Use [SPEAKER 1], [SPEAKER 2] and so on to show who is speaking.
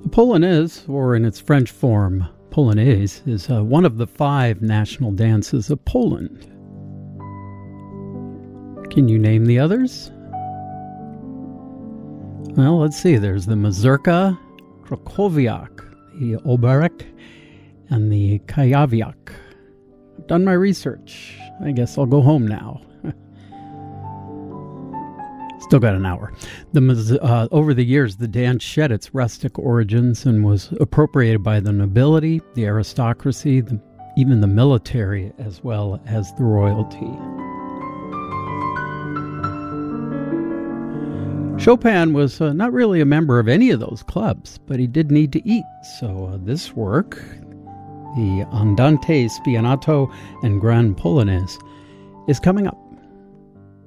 [SPEAKER 1] The Polonaise, or in its French form, Polonaise, is one of the 5 national dances of Poland. Can you name the others? Well, let's see. There's the Mazurka, Krakowiak, the Oberek, and the Kajawiak. I've done my research. I guess I'll go home now. Still got an hour. Over the years, the dance shed its rustic origins and was appropriated by the nobility, the aristocracy, even the military, as well as the royalty. Chopin was not really a member of any of those clubs, but he did need to eat. So this work, the Andante Spianato and Grand Polonaise, is coming up.